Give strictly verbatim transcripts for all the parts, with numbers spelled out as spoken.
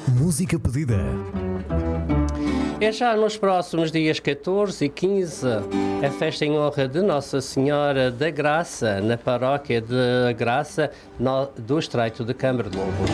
Música pedida. É já nos próximos dias catorze e quinze a festa em honra de Nossa Senhora da Graça, na paróquia de Graça no, do Estreito de Câmara de Lobos.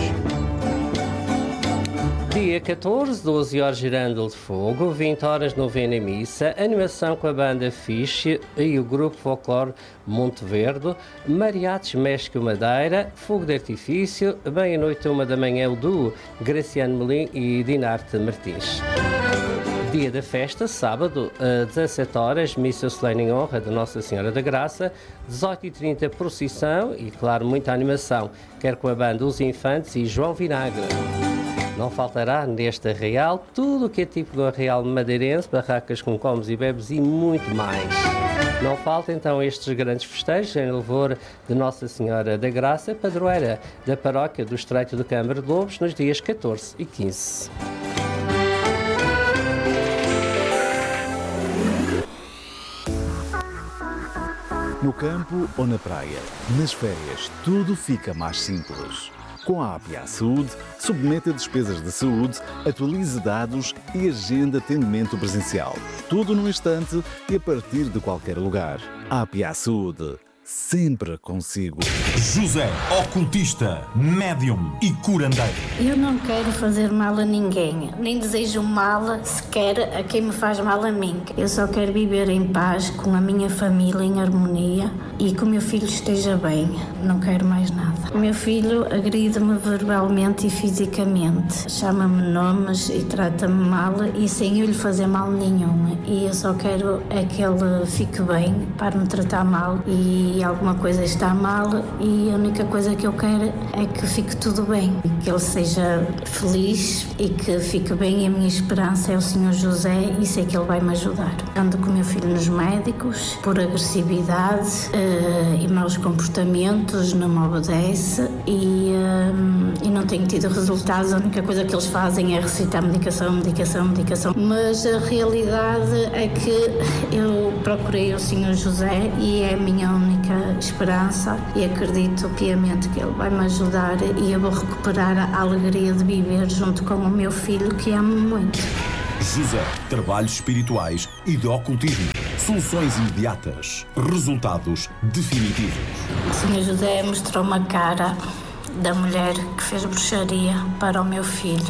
Dia catorze, doze horas Girândula de Fogo, vinte horas novena e missa, animação com a banda Fiche e o grupo folclore Monte Verde, Mariates México Madeira, fogo de artifício, meia-noite uma da manhã o duo Graciano Melim e Dinarte Martins. Dia da festa, sábado, às dezassete horas, missa solene em honra de Nossa Senhora da Graça, dezoito e trinta procissão e, claro, muita animação, quer com a banda Os Infantes e João Vinagre. Não faltará neste arraial tudo o que é tipo do arraial madeirense, barracas com comes e bebes e muito mais. Não falta então estes grandes festejos em louvor de Nossa Senhora da Graça, padroeira da paróquia do Estreito de Câmara de Lobos, nos dias catorze e quinze. No campo ou na praia, nas férias, tudo fica mais simples. Com a A P I A Saúde, submeta despesas de saúde, atualize dados e agenda atendimento presencial. Tudo num instante e a partir de qualquer lugar. A P I A Saúde, sempre consigo. José, ocultista, médium e curandeiro. Eu não quero fazer mal a ninguém, nem desejo mal sequer a quem me faz mal a mim. Eu só quero viver em paz com a minha família, em harmonia, e que o meu filho esteja bem. Não quero mais nada. O meu filho agride-me verbalmente e fisicamente, chama-me nomes e trata-me mal e sem eu lhe fazer mal nenhum. E eu só quero é que ele fique bem para me tratar mal, e alguma coisa está mal, e a única coisa que eu quero é que fique tudo bem, que ele seja feliz e que fique bem. E a minha esperança é o senhor José, e sei que ele vai me ajudar. Ando com o meu filho nos médicos por agressividade uh, e maus comportamentos, não me obedece e, uh, e não tenho tido resultados. A única coisa que eles fazem é recitar medicação, medicação, medicação. Mas a realidade é que eu procurei o senhor José e é a minha única esperança, e acredito piamente que ele vai me ajudar e eu vou recuperar a alegria de viver junto com o meu filho, que amo muito. José, trabalhos espirituais e de ocultismo. Soluções imediatas. Resultados definitivos. O senhor José mostrou uma cara da mulher que fez bruxaria para o meu filho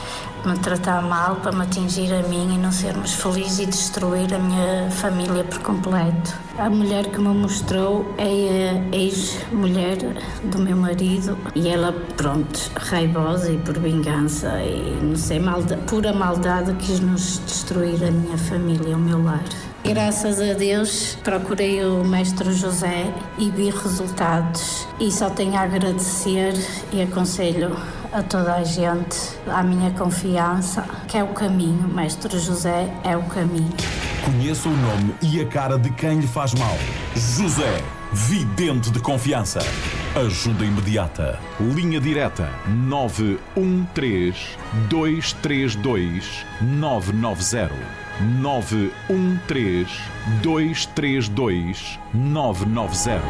me tratar mal, para me atingir a mim e não sermos felizes e destruir a minha família por completo. A mulher que me mostrou é a ex-mulher do meu marido, e ela, pronto, raivosa e por vingança e não sei, malda, pura maldade, quis nos destruir a minha família, o meu lar. Graças a Deus procurei o mestre José e vi resultados, e só tenho a agradecer e aconselho a toda a gente, à minha confiança, que é o caminho. Mestre José é o caminho. Conheça o nome e a cara de quem lhe faz mal. José, vidente de confiança. Ajuda imediata. Linha direta nove um três, dois três dois, nove nove zero. nove um três, dois três dois, nove nove zero.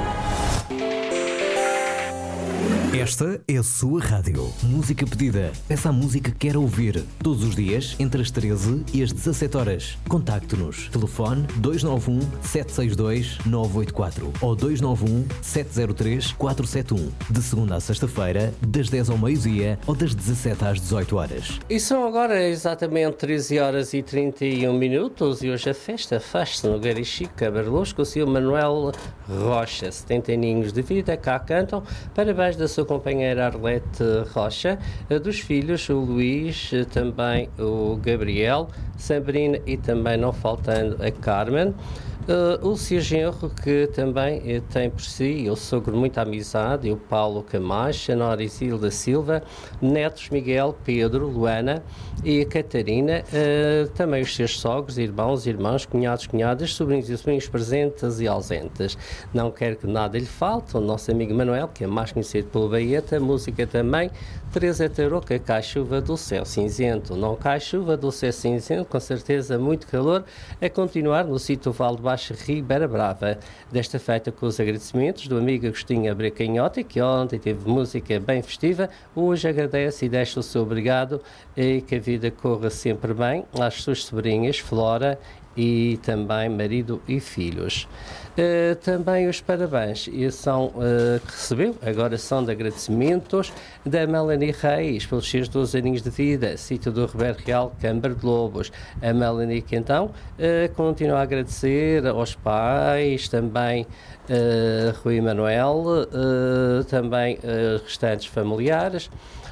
Esta é a sua rádio. Música pedida. Peça a música que quer ouvir. Todos os dias, entre as treze e as dezassete horas. Contacte-nos. Telefone dois nove um, sete seis dois, nove oito quatro ou dois nove um, sete zero três, quatro sete um. De segunda a sexta-feira, das dez ao meio-dia ou das dezassete às dezoito horas. E são agora exatamente treze horas e trinta e um minutos, e hoje a festa faz-se no Garichico, Câmara de Lobos, com o senhor Manuel Rocha. setenta aninhos de vida, cá cantam. Parabéns da sua companheira Arlete Rocha, dos filhos o Luís, também o Gabriel, Sabrina e também, não faltando, a Carmen. Uh, o seu genro, que também uh, tem por si o sogro muita amizade, e o Paulo Camacho, a Nora Isilda Silva, netos Miguel, Pedro, Luana e a Catarina, uh, também os seus sogros, irmãos, irmãs, cunhados, cunhadas, sobrinhos e sobrinhos presentes e ausentes. Não quero que nada lhe falte, o nosso amigo Manuel, que é mais conhecido pelo Baeta, música também, Teresa Tarouca, cai chuva do céu cinzento, não cai chuva do céu cinzento, com certeza muito calor, a continuar no sítio Val de Baixo, Baixo Ribeira Brava. Desta feita, com os agradecimentos do amigo Agostinho Abrecanhota, que ontem teve música bem festiva, hoje agradece e deixa o seu obrigado e que a vida corra sempre bem às suas sobrinhas Flora e também marido e filhos. Uh, também os parabéns e são, uh, que recebeu, agora são de agradecimentos da Melanie Reis pelos seus doze aninhos de vida, sítio do Roberto Real, Câmara de Lobos. A Melanie que então uh, continua a agradecer aos pais, também uh, Rui Manuel, uh, também uh, restantes familiares.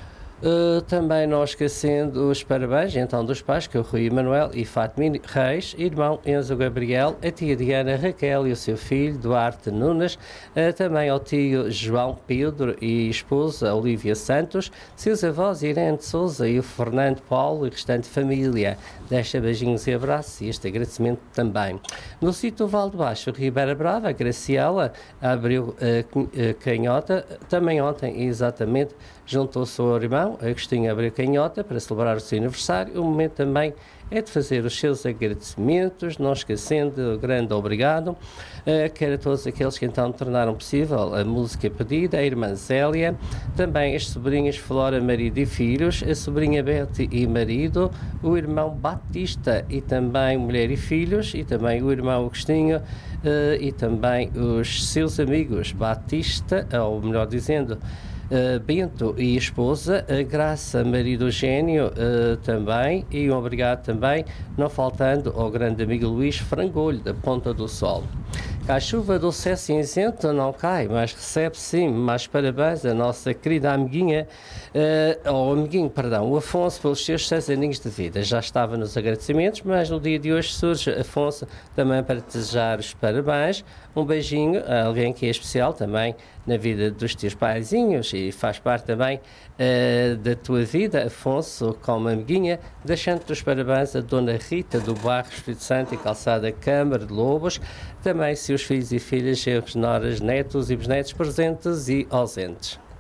Uh, também não esquecendo os parabéns, então, dos pais, que é o Rui Manuel e Fátima Reis, irmão Enzo Gabriel, a tia Diana Raquel e o seu filho Duarte Nunes, uh, também ao tio João Pedro e esposa Olívia Santos, seus avós Irene de Souza e o Fernando Paulo e restante família. Deixa beijinhos e abraços e este agradecimento também. No sítio do Val de Baixo, Ribeira Brava, a Graciela abriu uh, uh, canhota, também ontem, exatamente, juntou-se ao irmão Agostinho Abreu Canhota para celebrar o seu aniversário. O momento também é de fazer os seus agradecimentos, não esquecendo o grande obrigado, uh, quer a todos aqueles que então tornaram possível a música pedida, a irmã Zélia, também as sobrinhas Flora, marido e filhos, a sobrinha Betty e marido, o irmão Batista e também mulher e filhos, e também o irmão Agostinho uh, e também os seus amigos Batista, ou melhor dizendo, Uh, Bento e esposa, uh, Graça, marido Eugênio, uh, também, e um obrigado também, não faltando ao grande amigo Luís Frangolho, da Ponta do Sol. A chuva do céu cinzento não cai, mas recebe sim, mais parabéns a nossa querida amiguinha, uh, ou amiguinho, perdão, o Afonso pelos seus seis aninhos de vida. Já estava nos agradecimentos, mas no dia de hoje surge Afonso também para desejar os parabéns. Um beijinho a alguém que é especial também na vida dos teus paizinhos e faz parte também uh, da tua vida, Afonso, como amiguinha, deixando-te os parabéns a Dona Rita do bairro Espírito Santo e Calçada Câmara de Lobos, também seus filhos e filhas, seus noras, netos e bisnetos presentes e ausentes.